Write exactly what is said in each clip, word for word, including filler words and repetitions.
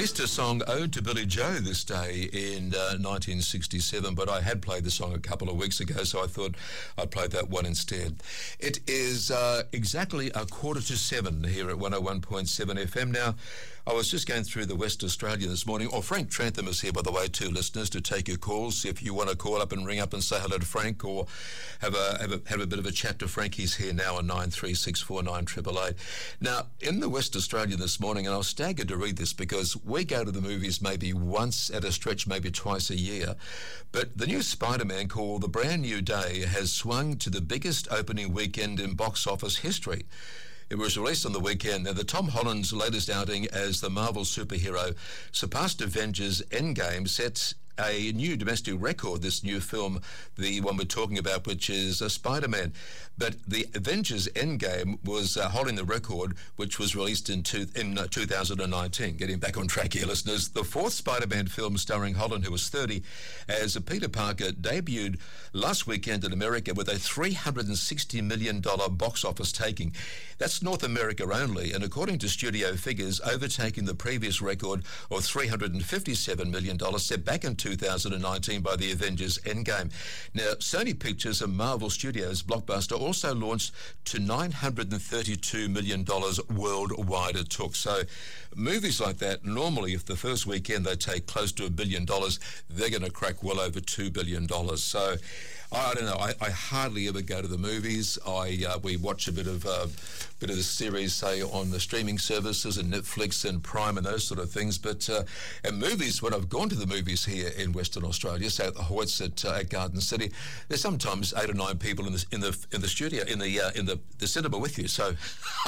released a song, Ode to Billy Joe, this day in uh, nineteen sixty-seven, but I had played the song a couple of weeks ago, so I thought I'd play that one instead. It is uh, exactly a quarter to seven here at one oh one point seven F M. Now, I was just going through the West Australia this morning. Oh, Frank Trantham is here, by the way, too, listeners, to take your calls. If you want to call up and ring up and say hello to Frank, or have a have a, have a bit of a chat to Frank, he's here now on nine three six four nine eight eight eight. Now, in the West Australia this morning, and I was staggered to read this because we go to the movies maybe once at a stretch, maybe twice a year, but the new Spider-Man, called The Brand New Day, has swung to the biggest opening weekend in box office history. It was released on the weekend. Now, the Tom Holland's latest outing as the Marvel superhero surpassed Avengers Endgame, sets a new domestic record, this new film, the one we're talking about, which is uh, Spider-Man. But the Avengers Endgame was uh, holding the record, which was released in, two, in uh, two thousand nineteen. Getting back on track here, listeners. The fourth Spider-Man film starring Holland, who was thirty, as Peter Parker, debuted last weekend in America with a three hundred sixty million dollars box office taking. That's North America only, and according to studio figures, overtaking the previous record of three hundred fifty-seven million dollars set back in two thousand nineteen by the Avengers Endgame. Now, Sony Pictures and Marvel Studios' blockbuster also launched to nine hundred thirty-two million dollars worldwide it took. So movies like that, normally if the first weekend they take close to a billion dollars, they're going to crack well over two billion dollars. So I don't know. I, I hardly ever go to the movies. I uh, we watch a bit of uh, bit of the series, say, on the streaming services and Netflix and Prime and those sort of things. But uh, and movies, when I've gone to the movies here in Western Australia, say at the Hoyts at, uh, at Garden City, there's sometimes eight or nine people in the in the in the studio in the uh, in the, the cinema with you. So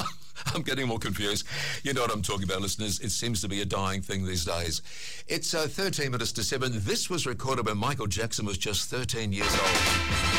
I'm getting more confused. You know what I'm talking about, listeners. It seems to be a dying thing these days. It's uh, thirteen minutes to seven. This was recorded when Michael Jackson was just thirteen years old.